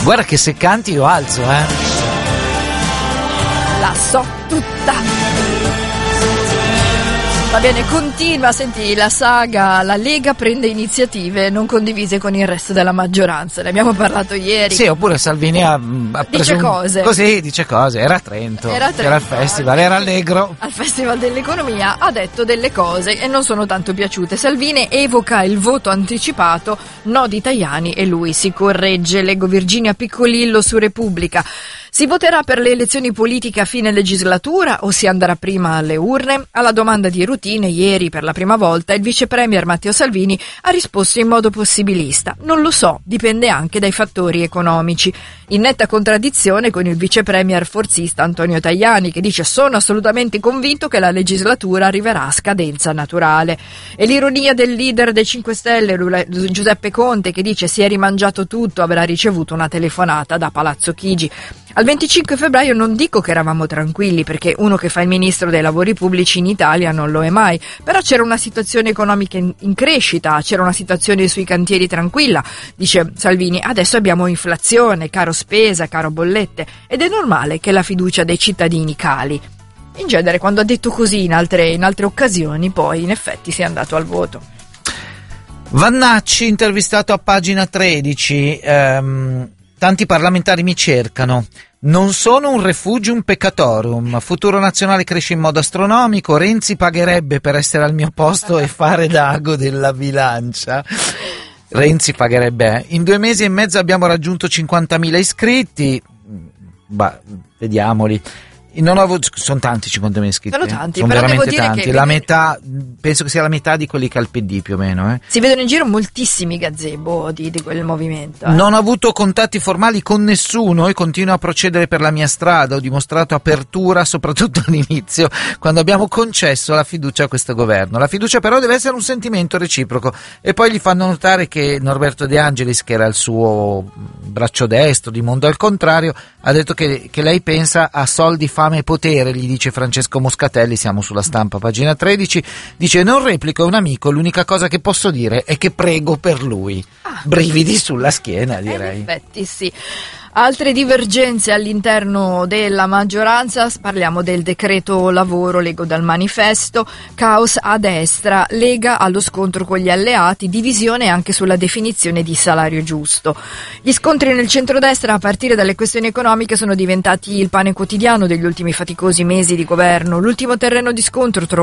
Guarda che se canti io alzo, La so tutta. Va bene, continua, senti, la saga, la Lega prende iniziative non condivise con il resto della maggioranza, ne abbiamo parlato ieri. Sì, oppure Salvini ha preso dice cose. Così, dice cose, era a Trento, era al festival, era allegro. Al Festival dell'Economia ha detto delle cose e non sono tanto piaciute. Salvini evoca il voto anticipato, no di Tajani, e lui si corregge. Leggo Virginia Piccolillo su Repubblica. Si voterà per le elezioni politiche a fine legislatura o si andrà prima alle urne? Alla domanda di routine, ieri per la prima volta il vice premier Matteo Salvini ha risposto in modo possibilista. Non lo so, dipende anche dai fattori economici. In netta contraddizione con il vice premier forzista Antonio Tajani, che dice: sono assolutamente convinto che la legislatura arriverà a scadenza naturale. E l'ironia del leader dei 5 Stelle Giuseppe Conte, che dice: si è rimangiato tutto, avrà ricevuto una telefonata da Palazzo Chigi. Al 25 febbraio non dico che eravamo tranquilli, perché uno che fa il ministro dei lavori pubblici in Italia non lo è mai, però c'era una situazione economica in crescita, c'era una situazione sui cantieri tranquilla, dice Salvini. Adesso abbiamo inflazione, caro spesa, caro bollette, ed è normale che la fiducia dei cittadini cali. In genere, quando ha detto così in altre occasioni, poi in effetti si è andato al voto. Vannacci, intervistato a Pagina 13, tanti parlamentari mi cercano. Non sono un refugium peccatorum. Futuro Nazionale cresce in modo astronomico. Renzi pagherebbe per essere al mio posto e fare da ago della bilancia. Renzi pagherebbe. In 2 mesi e mezzo abbiamo raggiunto 50.000 iscritti. Vediamoli. Non ho avuto, sono tanti 50.000 iscritti. Sono tanti, sono però veramente devo dire tanti. che La metà, penso che sia la metà di quelli che ha il PD più o meno. Si vedono in giro moltissimi gazebo di quel movimento. Non ho avuto contatti formali con nessuno e continuo a procedere per la mia strada. Ho dimostrato apertura soprattutto all'inizio, quando abbiamo concesso la fiducia a questo governo. La fiducia però deve essere un sentimento reciproco. E poi gli fanno notare che Norberto De Angelis, che era il suo braccio destro di Mondo al Contrario, ha detto che lei pensa a soldi, fame e potere, gli dice Francesco Moscatelli. Siamo sulla Stampa, Pagina 13. Dice: non replico, è un amico, l'unica cosa che posso dire è che prego per lui. Brividi sulla schiena, direi. In effetti sì. Altre divergenze all'interno della maggioranza, parliamo del decreto lavoro, leggo dal Manifesto, caos a destra, Lega allo scontro con gli alleati, divisione anche sulla definizione di salario giusto. Gli scontri nel centrodestra a partire dalle questioni economiche sono diventati il pane quotidiano degli ultimi faticosi mesi di governo. L'ultimo terreno di scontro